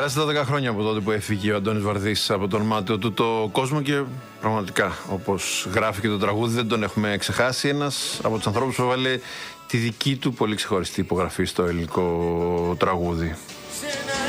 περάσει 12 χρόνια από τότε που έφυγε ο Αντώνης Βαρδής από τον μάταιο του το κόσμο και πραγματικά, όπως γράφει και το τραγούδι, δεν τον έχουμε ξεχάσει. Ένας από τους ανθρώπους που έβαλε τη δική του πολύ ξεχωριστή υπογραφή στο ελληνικό τραγούδι.